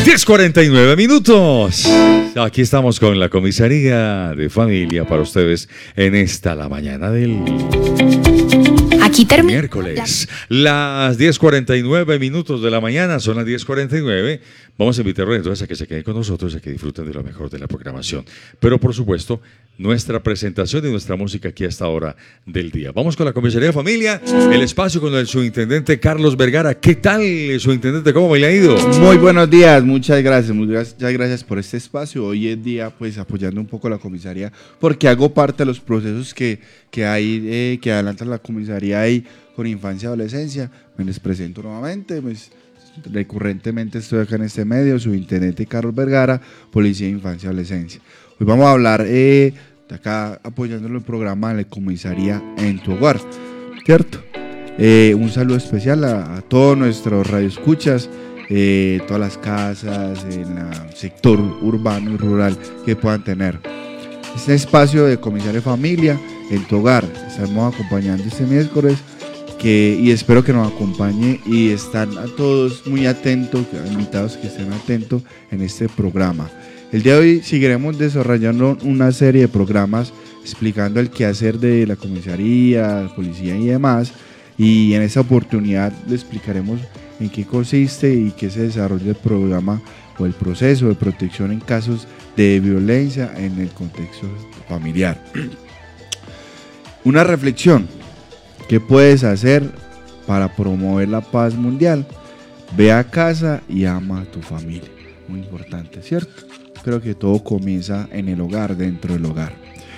10:49 minutos. Aquí estamos con la comisaría de familia para ustedes en esta la mañana del Aquí termina miércoles. Las 10:49 minutos de la mañana, son las 10:49. Vamos a invitarlos entonces a que se queden con nosotros, a que disfruten de lo mejor de la programación. Pero por supuesto, nuestra presentación y nuestra música aquí a esta hora del día. Vamos con la comisaría de familia, el espacio con el subintendente Carlos Vergara. ¿Qué tal, subintendente? ¿Cómo me le ha ido? Muy buenos días, muchas gracias por este espacio. Hoy es día, pues, apoyando un poco la comisaría, porque hago parte de los procesos que hay, que adelanta la comisaría ahí con infancia y adolescencia. Me les presento nuevamente, pues, recurrentemente estoy acá en este medio, subintendente Carlos Vergara, Policía de Infancia y Adolescencia. Hoy vamos a hablar de acá apoyando el programa de la comisaría en tu hogar, ¿cierto? Un saludo especial a todos nuestros radioescuchas, todas las casas en el sector urbano y rural que puedan tener. Este espacio de comisaría de familia en tu hogar, estamos acompañando este miércoles y espero que nos acompañe y están a todos muy atentos, invitados que estén atentos en este programa. El día de hoy seguiremos desarrollando una serie de programas explicando el quehacer de la comisaría, policía y demás, y en esta oportunidad le explicaremos en qué consiste y qué se desarrolla el programa o el proceso de protección en casos de violencia en el contexto familiar. Una reflexión: ¿qué puedes hacer para promover la paz mundial? Ve a casa y ama a tu familia. Muy importante, ¿cierto? Creo que todo comienza en el hogar, dentro del hogar.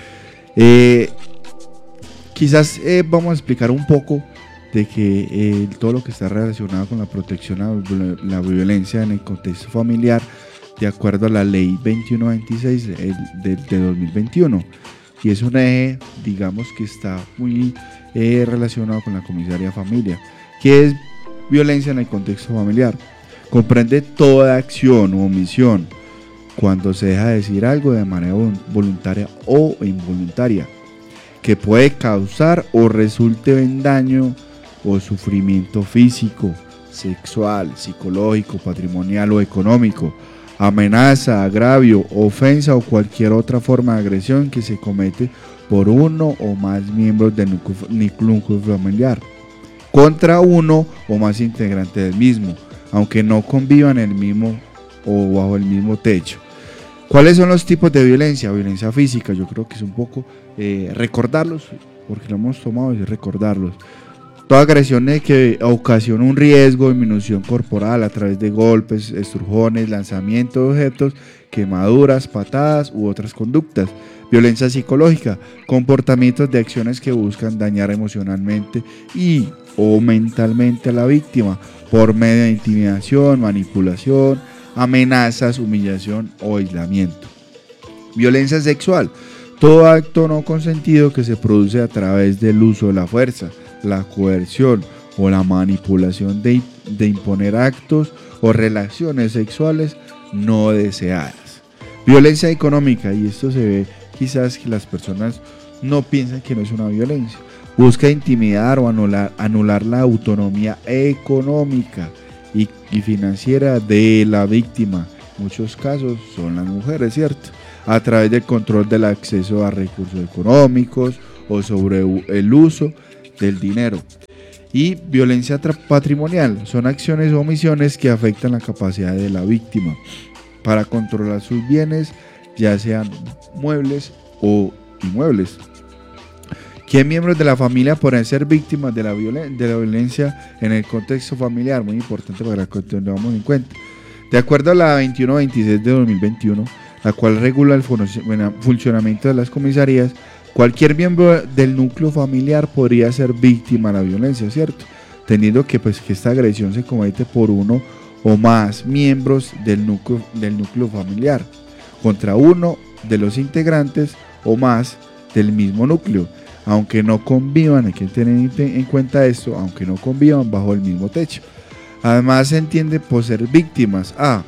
Quizás vamos a explicar un poco de que todo lo que está relacionado con la protección a la violencia en el contexto familiar, de acuerdo a la ley 2126 de 2021. Y es un eje, digamos, que está muy relacionado con la comisaría de familia. ¿Qué es violencia en el contexto familiar? Comprende toda acción u omisión cuando se deja de decir algo de manera voluntaria o involuntaria, que puede causar o resulte en daño o sufrimiento físico, sexual, psicológico, patrimonial o económico, amenaza, agravio, ofensa o cualquier otra forma de agresión que se comete por uno o más miembros del núcleo familiar contra uno o más integrantes del mismo, aunque no convivan en el mismo o bajo el mismo techo. ¿Cuáles son los tipos de violencia? Violencia física, yo creo que es un poco recordarlos, porque lo hemos tomado, es recordarlos. Toda agresión que ocasiona un riesgo, disminución corporal a través de golpes, estrujones, lanzamiento de objetos, quemaduras, patadas u otras conductas. Violencia psicológica, comportamientos de acciones que buscan dañar emocionalmente y o mentalmente a la víctima por medio de intimidación, manipulación, amenazas, humillación o aislamiento. Violencia sexual, todo acto no consentido que se produce a través del uso de la fuerza, la coerción o la manipulación de imponer actos o relaciones sexuales no deseadas. Violencia económica, y esto se ve quizás que las personas no piensan que no es una violencia. Busca intimidar o anular la autonomía económica y financiera de la víctima. En muchos casos son las mujeres, ¿cierto? A través del control del acceso a recursos económicos o sobre el uso del dinero. Y violencia patrimonial, son acciones o omisiones que afectan la capacidad de la víctima para controlar sus bienes, ya sean muebles o inmuebles. ¿Qué miembros de la familia pueden ser víctimas de la violencia en el contexto familiar? Muy importante para que lo tengamos en cuenta. De acuerdo a la 2126 de 2021, la cual regula el funcionamiento de las comisarías, cualquier miembro del núcleo familiar podría ser víctima de la violencia, ¿cierto? Teniendo que esta agresión se comete por uno o más miembros del núcleo familiar contra uno de los integrantes o más del mismo núcleo, aunque no convivan, hay que tener en cuenta esto, aunque no convivan bajo el mismo techo. Además se entiende por ser víctimas a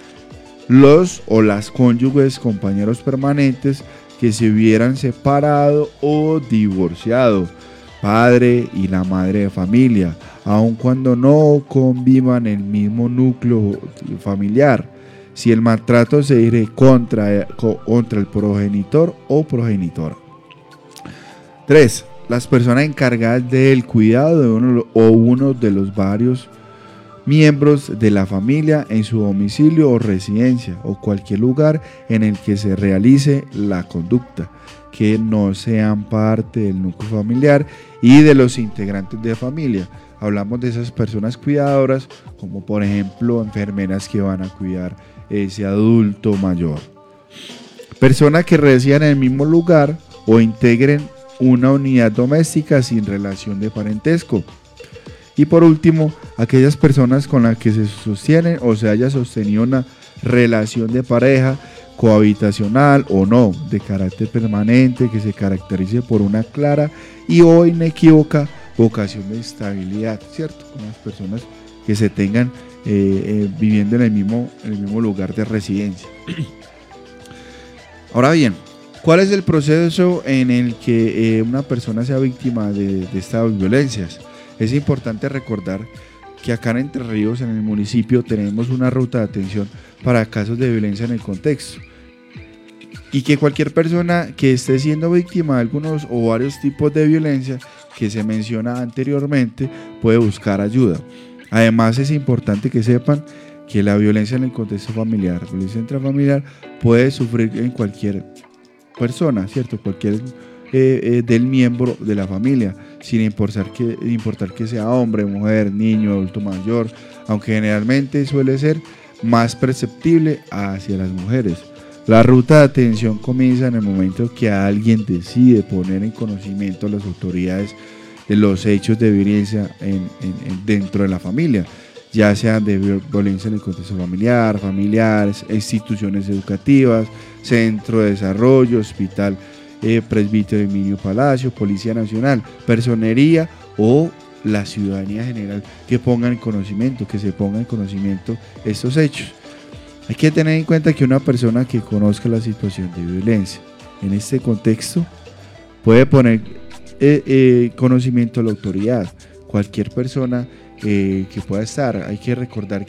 los o las cónyuges, compañeros permanentes que se hubieran separado o divorciado, padre y la madre de familia, aun cuando no convivan en el mismo núcleo familiar, si el maltrato se dirige contra el progenitor o progenitora. 3. Las personas encargadas del cuidado de uno de los varios miembros de la familia en su domicilio o residencia o cualquier lugar en el que se realice la conducta, que no sean parte del núcleo familiar y de los integrantes de familia. Hablamos de esas personas cuidadoras, como por ejemplo enfermeras que van a cuidar ese adulto mayor. Personas que residan en el mismo lugar o integren una unidad doméstica sin relación de parentesco. Y por último, aquellas personas con las que se sostienen o se haya sostenido una relación de pareja, cohabitacional o no, de carácter permanente, que se caracterice por una clara y o inequívoca vocación de estabilidad, ¿cierto? Con las personas que se tengan viviendo en el mismo lugar de residencia. Ahora bien, ¿cuál es el proceso en el que una persona sea víctima de estas violencias? Es importante recordar que acá en Entre Ríos, en el municipio, tenemos una ruta de atención para casos de violencia en el contexto. Y que cualquier persona que esté siendo víctima de algunos o varios tipos de violencia que se menciona anteriormente puede buscar ayuda. Además, es importante que sepan que la violencia en el contexto familiar, la violencia intrafamiliar, puede sufrir en cualquier persona, ¿cierto? Cualquier del miembro de la familia, sin importar que sea hombre, mujer, niño, adulto mayor, aunque generalmente suele ser más perceptible hacia las mujeres. La ruta de atención comienza en el momento que alguien decide poner en conocimiento a las autoridades de los hechos de violencia dentro de la familia, ya sean de violencia en el contexto familiar, familiares, instituciones educativas, centro de desarrollo, hospital Presbítero Emilio Palacio, Policía Nacional, Personería o la ciudadanía general, que pongan en conocimiento, que se pongan en conocimiento estos hechos. Hay que tener en cuenta que una persona que conozca la situación de violencia en este contexto puede poner conocimiento a la autoridad. Cualquier persona que pueda estar, hay que recordar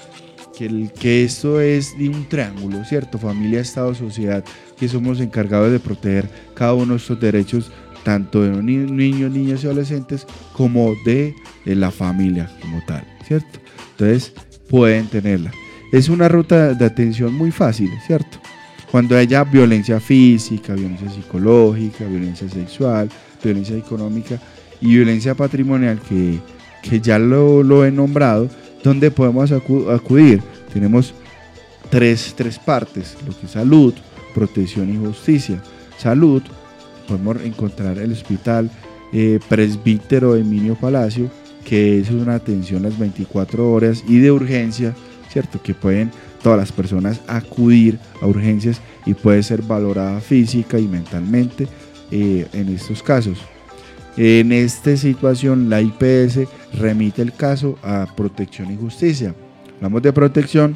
que esto es de un triángulo, ¿cierto? Familia, Estado, sociedad, que somos encargados de proteger cada uno de estos derechos, tanto de los niños, niñas y adolescentes, como de la familia como tal, ¿cierto? Entonces, pueden tenerla. Es una ruta de atención muy fácil, ¿cierto? Cuando haya violencia física, violencia psicológica, violencia sexual, violencia económica y violencia patrimonial, que ya lo he nombrado, donde podemos acudir. Tenemos tres partes, lo que es salud, protección y justicia. Salud, podemos encontrar el hospital Presbítero Emilio Palacio, que es una atención las 24 horas y de urgencia, ¿cierto? Que pueden todas las personas acudir a urgencias y puede ser valorada física y mentalmente en estos casos. En esta situación, la IPS remite el caso a Protección y Justicia. Hablamos de protección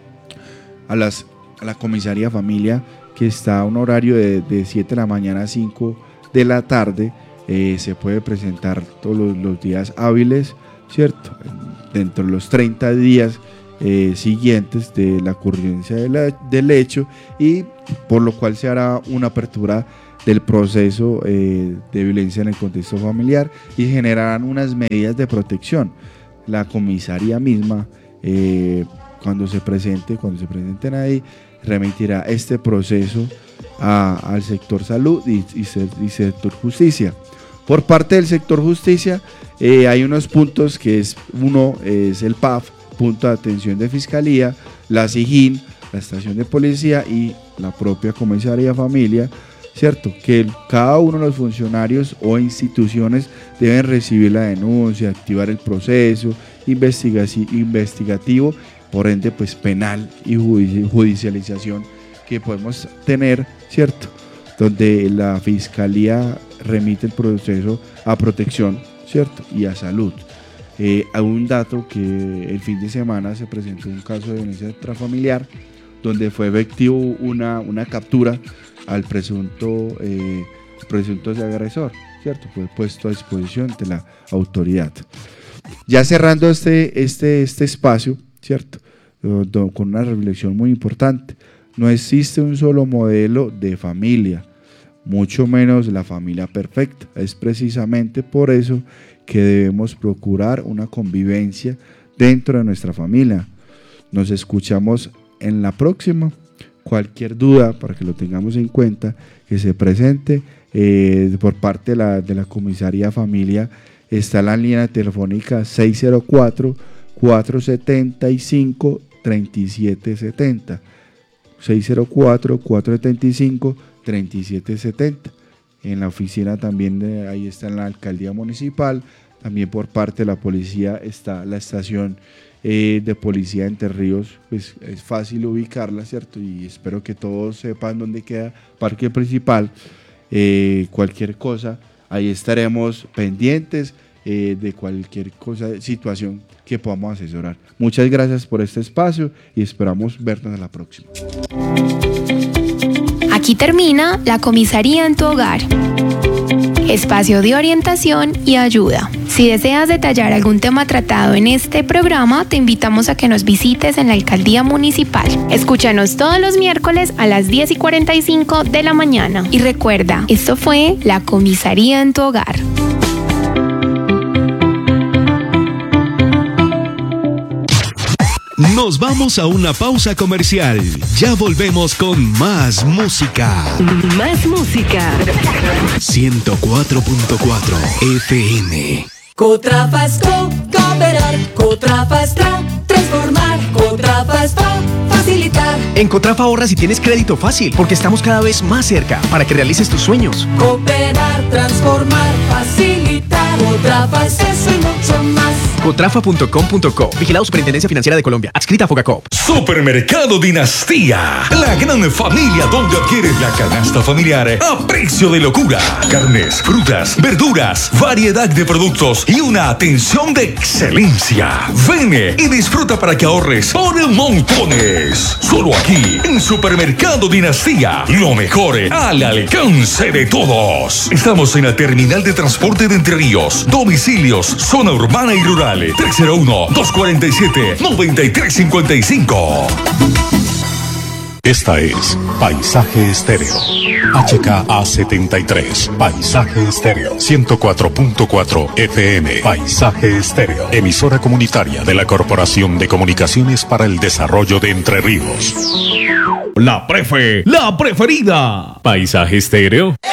a la comisaría familia, que está a un horario de 7 de la mañana a 5 de la tarde. Se puede presentar todos los días hábiles, ¿cierto? Dentro de los 30 días siguientes de la ocurrencia del hecho, y por lo cual se hará una apertura del proceso de violencia en el contexto familiar y generarán unas medidas de protección. La comisaría misma, cuando se presenten ahí, remitirá este proceso al sector salud y sector justicia. Por parte del sector justicia hay unos puntos que es el PAF, punto de atención de fiscalía, la SIJIN, la estación de policía y la propia comisaría familia, ¿cierto? Que cada uno de los funcionarios o instituciones deben recibir la denuncia, activar el proceso investigativo, por ende pues penal y judicialización que podemos tener, ¿cierto? Donde la fiscalía remite el proceso a protección, ¿cierto? Y a salud. Hay un dato que el fin de semana se presentó un caso de violencia intrafamiliar donde fue efectivo una captura al presunto agresor, ¿cierto? Fue puesto a disposición de la autoridad. Ya cerrando este espacio, ¿cierto? Con una reflexión muy importante. No existe un solo modelo de familia, mucho menos la familia perfecta. Es precisamente por eso que debemos procurar una convivencia dentro de nuestra familia. Nos escuchamos en la próxima. Cualquier duda, para que lo tengamos en cuenta, que se presente por parte de la Comisaría Familia, está la línea telefónica 604-475-3770. 604-475-3770. En la oficina también, ahí está en la alcaldía municipal. También por parte de la policía está la estación de policía de Entre Ríos. Pues es fácil ubicarla, ¿cierto? Y espero que todos sepan dónde queda Parque Principal. Cualquier cosa, ahí estaremos pendientes de cualquier cosa, situación que podamos asesorar. Muchas gracias por este espacio y esperamos vernos en la próxima. Aquí termina la Comisaría en tu Hogar. Espacio de orientación y ayuda. Si deseas detallar algún tema tratado en este programa, te invitamos a que nos visites en la Alcaldía Municipal. Escúchanos todos los miércoles a las 10:45 de la mañana. Y recuerda, esto fue la Comisaría en tu Hogar. Nos vamos a una pausa comercial. Ya volvemos con más música. Más música. 104.4 FM. Cotrafa es cooperar, Cotrafa es transformar, Cotrafa es facilitar. En Cotrafa ahorras si tienes crédito fácil, porque estamos cada vez más cerca para que realices tus sueños. Cooperar, transformar, facilitar, Cotrafa es eso y mucho más. Cotrafa.com.co. Vigilado Superintendencia Financiera de Colombia. Adscrita a Fogacop. Supermercado Dinastía. La gran familia donde adquieres la canasta familiar a precio de locura. Carnes, frutas, verduras, variedad de productos y una atención de excelencia. Ven y disfruta para que ahorres por montones. Solo aquí, en Supermercado Dinastía. Lo mejor al alcance de todos. Estamos en la terminal de transporte de Entre Ríos. Domicilios, zona urbana y rural. 301-247-9355. Esta es Paisaje Estéreo. HKA73. Paisaje Estéreo. 104.4 FM. Paisaje Estéreo. Emisora comunitaria de la Corporación de Comunicaciones para el Desarrollo de Entre Ríos. La preferida. Paisaje Estéreo.